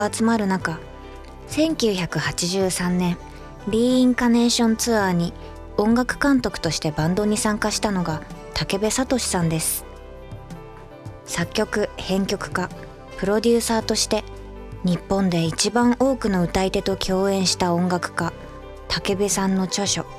集まる中、1983年リーインカネーションツアーに音楽監督としてバンドに参加したのが武部聡さんです。作曲・編曲家、プロデューサーとして日本で一番多くの歌い手と共演した音楽家武部さんの著書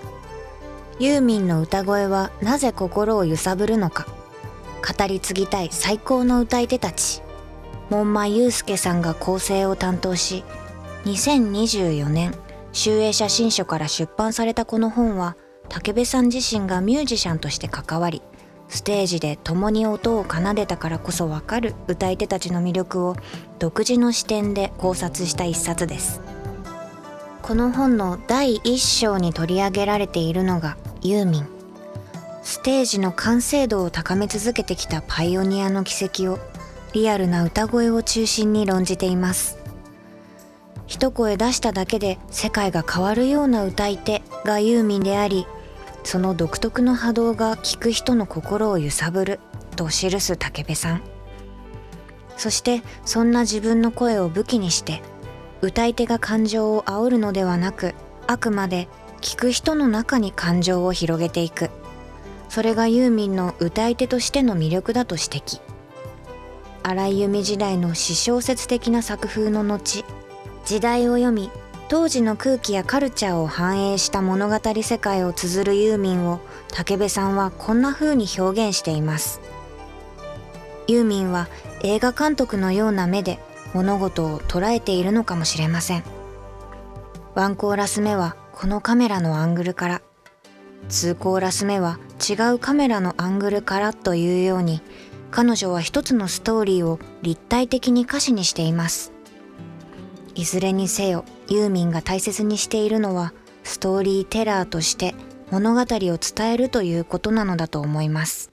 「ユーミンの歌声はなぜ心を揺さぶるのか、語り継ぎたい最高の歌い手たち」、門馬雄介さんが構成を担当し、2024年集英写真書から出版されたこの本は、武部さん自身がミュージシャンとして関わり、ステージで共に音を奏でたからこそわかる歌い手たちの魅力を独自の視点で考察した一冊です。この本の第一章に取り上げられているのがユーミン。ステージの完成度を高め続けてきたパイオニアの軌跡をリアルな歌声を中心に論じています。一声出しただけで世界が変わるような歌い手がユーミンであり、その独特の波動が聴く人の心を揺さぶると記す武部さん。そしてそんな自分の声を武器にして、歌い手が感情を煽るのではなく、あくまで聴く人の中に感情を広げていく。それがユーミンの歌い手としての魅力だと指摘。荒井由実時代の詩小説的な作風の後、時代を読み、当時の空気やカルチャーを反映した物語世界を綴るユーミンを武部さんはこんな風に表現しています。ユーミンは映画監督のような目で物事を捉えているのかもしれません。ワンコーラス目はこのカメラのアングルから、ツーコーラス目は違うカメラのアングルからというように、彼女は一つのストーリーを立体的に歌詞にしています。いずれにせよ、ユーミンが大切にしているのは、ストーリーテラーとして物語を伝えるということなのだと思います。